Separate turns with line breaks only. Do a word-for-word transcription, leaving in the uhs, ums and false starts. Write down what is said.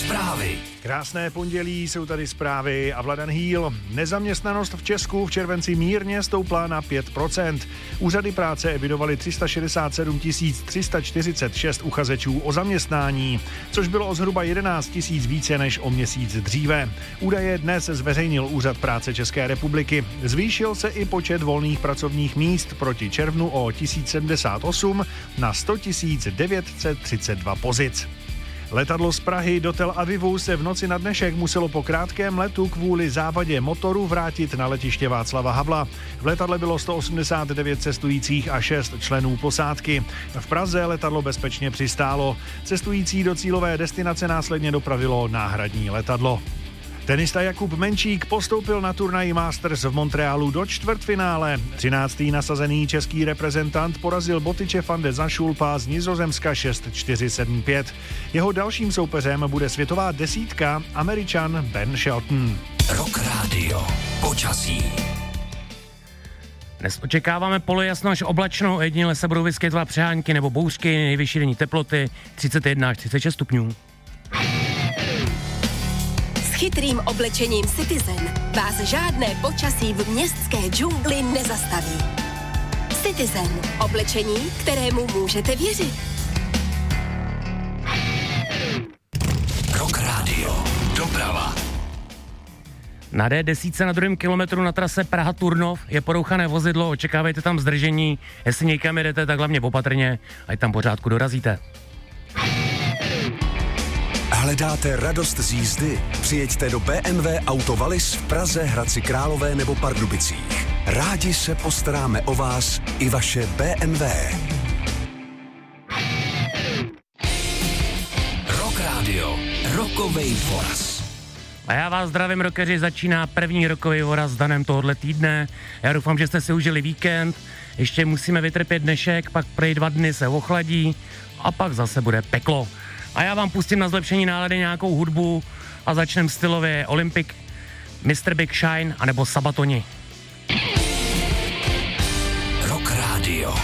Zprávy.
Krásné pondělí, jsou tady zprávy a Vladan Hýl. Nezaměstnanost v Česku v červenci mírně stoupla na pět procent. Úřady práce evidovaly tři sta šedesát sedm tisíc tři sta čtyřicet šest uchazečů o zaměstnání, což bylo o zhruba jedenáct tisíc více než o měsíc dříve. Údaje dnes zveřejnil Úřad práce České republiky. Zvýšil se i počet volných pracovních míst proti červnu o tisíc sedmdesát osm na sto tisíc devět set třicet dva pozic. Letadlo z Prahy do Tel Avivu se v noci na dnešek muselo po krátkém letu kvůli závadě motoru vrátit na letiště Václava Havla. V letadle bylo sto osmdesát devět cestujících a šest členů posádky. V Praze letadlo bezpečně přistálo. Cestující do cílové destinace následně dopravilo náhradní letadlo. Tenista Jakub Menčík postoupil na turnaji Masters v Montrealu do čtvrtfinále. třináctý nasazený český reprezentant porazil Botyče van de Zandschulpa z Nizozemska šest čtyři sedm pět. Jeho dalším soupeřem bude světová desítka Američan Ben Shelton.
Rock Radio. Počasí.
Dnes očekáváme polojasno až oblačno, ojediněle se budou vyskytovat přehánky nebo bouřky, nejvyšší denní teploty třicet jedna až třicet šest stupňů.
S chytrým oblečením Citizen vás žádné počasí v městské džungli nezastaví. Citizen. Oblečení, kterému můžete věřit.
Rock Radio. Doprava.
Na D deset na druhém kilometru na trase Praha-Turnov je porouchané vozidlo, očekávejte tam zdržení, jestli někam jedete, tak hlavně opatrně, ať tam pořádku dorazíte.
Hledáte radost z jízdy? Přijeďte do bé em vé Auto Wallis v Praze, Hradci Králové nebo Pardubicích. Rádi se postaráme o vás i vaše bé em vé.
Rock Radio. Rokovej voraz.
A já vás zdravím, rockeři, začíná první rokový voraz s danem tohohle týdne. Já doufám, že jste si užili víkend, ještě musíme vytrpět dnešek, pak prej dva dny se ochladí a pak zase bude peklo. A já vám pustím na zlepšení nálady nějakou hudbu a začneme stylově Olympic, mister Big Shine anebo Sabatoni.
Rock Radio.